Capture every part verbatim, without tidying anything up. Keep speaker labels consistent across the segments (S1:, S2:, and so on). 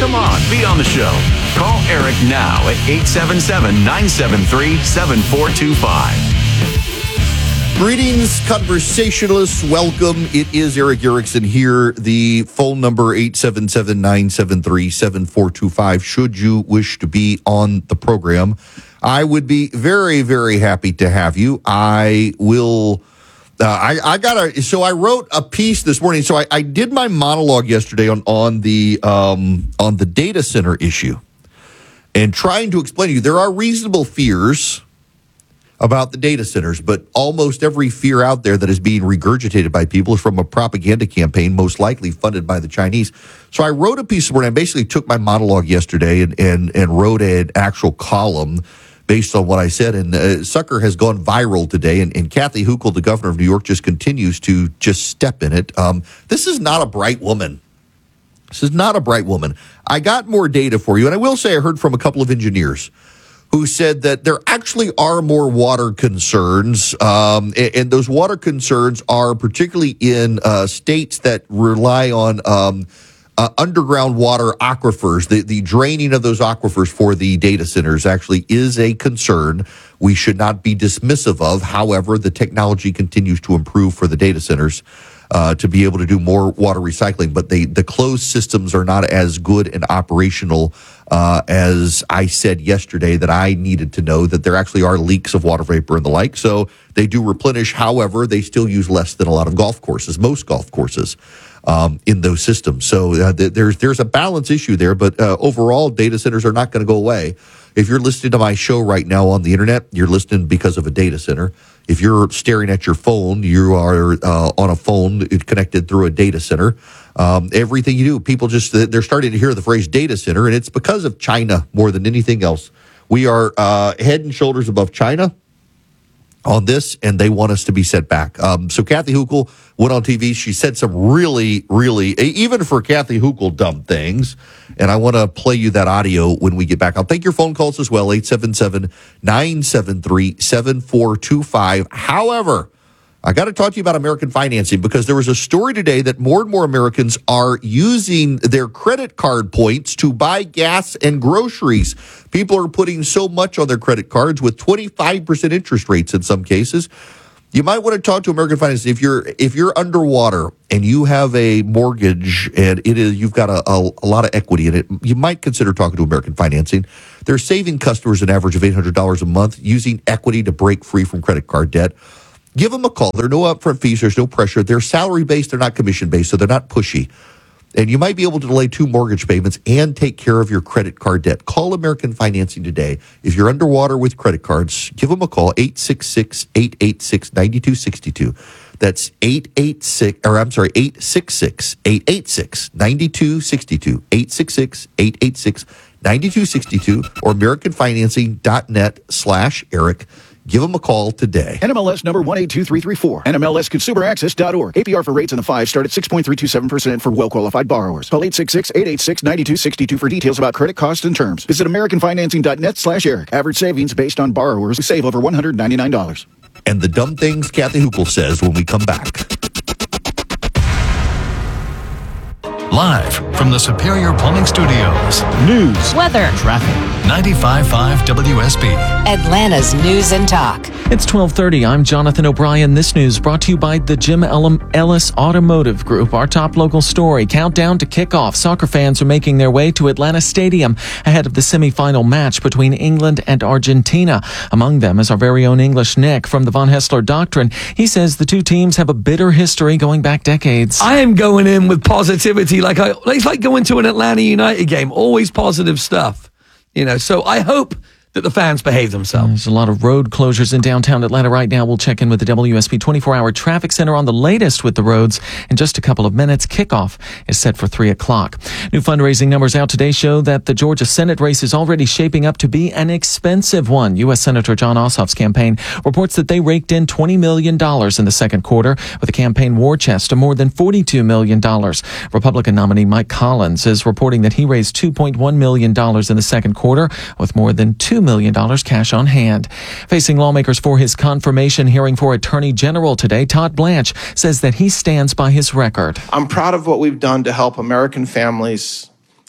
S1: Come on, be on the show. Call Eric now at eight seven seven, nine seven three, seven four two five.
S2: Greetings, conversationalists. Welcome. It is Eric Erickson here. The phone number eight seven seven, nine seven three, seven four two five. Should you wish to be on the program, I would be very, very happy to have you. I will. Uh, I, I got a. So I wrote a piece this morning. So I, I did my monologue yesterday on on the um, on the data center issue, and trying to explain to you there are reasonable fears about the data centers, but almost every fear out there that is being regurgitated by people is from a propaganda campaign, most likely funded by the Chinese. So I wrote a piece where I basically took my monologue yesterday and and, and wrote an actual column based on what I said. And uh, Sucker has gone viral today, and, and Kathy Hochul, the governor of New York, just continues to just step in it. Um, this is not a bright woman. This is not a bright woman. I got more data for you, and I will say I heard from a couple of engineers who said that there actually are more water concerns, um, and, and those water concerns are particularly in uh, states that rely on um, uh, underground water aquifers. The, the draining of those aquifers for the data centers actually is a concern we should not be dismissive of. However, the technology continues to improve for the data centers uh, to be able to do more water recycling, but they, the closed systems are not as good and operational Uh, as I said yesterday that I needed to know, that there actually are leaks of water vapor and the like. So they do replenish. However, they still use less than a lot of golf courses, most golf courses um, in those systems. So uh, th- there's there's a balance issue there. But uh, overall, data centers are not going to go away. If you're listening to my show right now on the internet, you're listening because of a data center. If you're staring at your phone, you are uh, on a phone connected through a data center. Um, everything you do, people just, they're starting to hear the phrase data center, and it's because of China more than anything else. We are uh, head and shoulders above China on this, and they want us to be set back. Um, so Kathy Hochul went on T V. She said some really, really, even for Kathy Hochul, dumb things. And I want to play you that audio when we get back. I'll take your phone calls as well, eight seven seven, nine seven three, seven four two five. However, I got to talk to you about American financing, because there was a story today that more and more Americans are using their credit card points to buy gas and groceries. People are putting so much on their credit cards with twenty-five percent interest rates in some cases. You might want to talk to American Financing. If you're if you're underwater and you have a mortgage and it is you've got a, a, a lot of equity in it, you might consider talking to American Financing. They're saving customers an average of eight hundred dollars a month using equity to break free from credit card debt. Give them a call. There are no upfront fees. There's no pressure. They're salary-based. They're not commission-based, so they're not pushy. And you might be able to delay two mortgage payments and take care of your credit card debt. Call American Financing today. If you're underwater with credit cards, give them a call, eight six six, eight eight six, nine two six two. That's eight eight six, or I'm sorry, eight six six, eight eight six, nine two six two, eight six six, eight eight six, nine two six two, or americanfinancing.net slash Eric. Give them a call today.
S3: N M L S number one eight two three three four. N M L S consumer access dot org. A P R for rates in the five start at six point three two seven percent for well-qualified borrowers. Call eight six six, eight eight six, nine two six two for details about credit costs and terms. Visit americanfinancing.net slash Eric. Average savings based on borrowers who save over one hundred ninety-nine dollars.
S2: And the dumb things Kathy Hochul says when we come back.
S4: Live from the Superior Plumbing Studios.
S5: News,
S6: weather,
S4: traffic. ninety-five point five W S B.
S6: Atlanta's News and Talk.
S5: It's twelve thirty. I'm Jonathan O'Brien. This news brought to you by the Jim Ellis Automotive Group. Our top local story. Countdown to kickoff. Soccer fans are making their way to Atlanta Stadium ahead of the semifinal match between England and Argentina. Among them is our very own English Nick from the Von Hessler Doctrine. He says the two teams have a bitter history going back decades.
S7: I am going in with positivity. Like I, it's like going to an Atlanta United game. Always positive stuff. You know, so I hope that the fans behave themselves.
S5: There's a lot of road closures in downtown Atlanta right now. We'll check in with the W S B twenty-four hour traffic center on the latest with the roads in just a couple of minutes. Kickoff is set for three o'clock. New fundraising numbers out today show that the Georgia Senate race is already shaping up to be an expensive one. U S Senator Jon Ossoff's campaign reports that they raked in twenty million dollars in the second quarter with a campaign war chest of more than forty-two million dollars. Republican nominee Mike Collins is reporting that he raised two point one million dollars in the second quarter with more than two million dollars cash on hand. Facing lawmakers for his confirmation hearing for Attorney General today, Todd Blanche says that he stands by his record.
S8: I'm proud of what we've done to help American families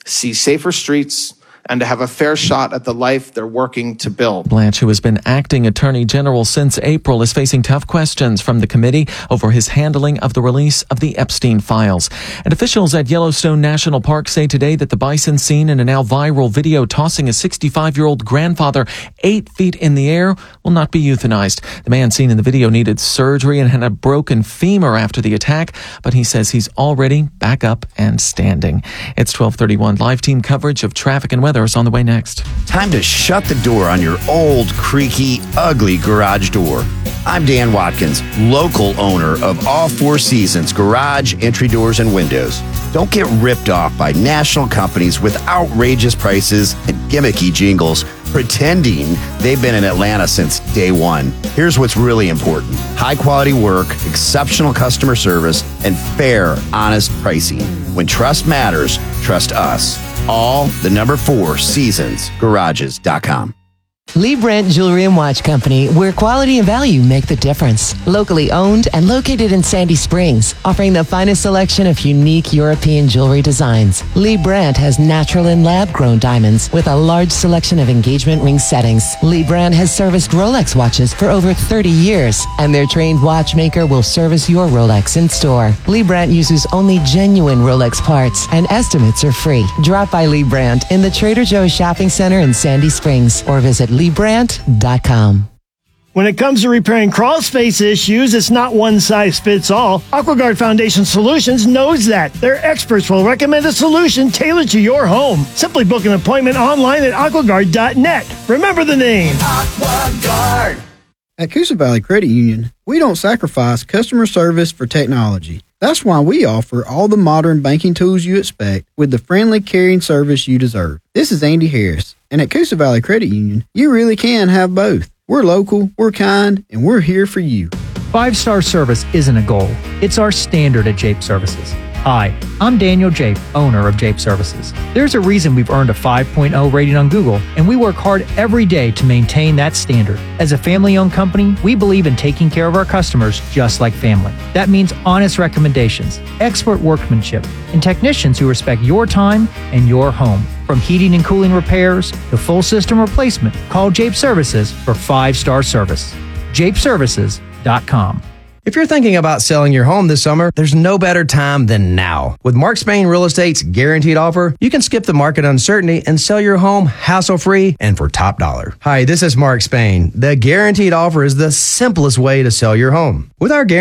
S8: see safer streets, and to have a fair shot at the life they're working to build.
S5: Blanche, who has been acting Attorney General since April, is facing tough questions from the committee over his handling of the release of the Epstein files. And officials at Yellowstone National Park say today that the bison seen in a now viral video tossing a sixty-five-year-old grandfather eight feet in the air will not be euthanized. The man seen in the video needed surgery and had a broken femur after the attack, but he says he's already back up and standing. It's twelve thirty-one. Live team coverage of traffic and weather is on the way next.
S9: Time to shut the door on your old, creaky, ugly garage door. I'm Dan Watkins, local owner of All Four Seasons Garage, Entry Doors, and Windows. Don't get ripped off by national companies with outrageous prices and gimmicky jingles pretending they've been in Atlanta since day one. Here's what's really important: high quality work, exceptional customer service, and fair, honest pricing. When trust matters, trust us. All the number four seasons garages dot com.
S6: Lee Brandt Jewelry and Watch Company, where quality and value make the difference. Locally owned and located in Sandy Springs, offering the finest selection of unique European jewelry designs. Lee Brandt has natural and lab-grown diamonds with a large selection of engagement ring settings. Lee Brandt has serviced Rolex watches for over thirty years, and their trained watchmaker will service your Rolex in store. Lee Brandt uses only genuine Rolex parts, and estimates are free. Drop by Lee Brandt in the Trader Joe's Shopping Center in Sandy Springs, or visit lee brandt dot com.
S10: When it comes to repairing crawl space issues, it's not one size fits all. AquaGuard Foundation Solutions knows that. Their experts will recommend a solution tailored to your home. Simply book an appointment online at aquaguard dot net. Remember the name.
S11: AquaGuard. At Coosa Valley Credit Union, we don't sacrifice customer service for technology. That's why we offer all the modern banking tools you expect with the friendly, caring service you deserve. This is Andy Harris, and at Coosa Valley Credit Union, you really can have both. We're local, we're kind, and we're here for you.
S12: Five-star service isn't a goal. It's our standard at Jape Services. Hi, I'm Daniel Jape, owner of Jape Services. There's a reason we've earned a five point oh rating on Google, and we work hard every day to maintain that standard. As a family-owned company, we believe in taking care of our customers just like family. That means honest recommendations, expert workmanship, and technicians who respect your time and your home. From heating and cooling repairs to full system replacement, call Jape Services for five-star service. jape services dot com.
S13: If you're thinking about selling your home this summer, there's no better time than now. With Mark Spain Real Estate's guaranteed offer, you can skip the market uncertainty and sell your home hassle-free and for top dollar. Hi, this is Mark Spain. The guaranteed offer is the simplest way to sell your home. With our guarantee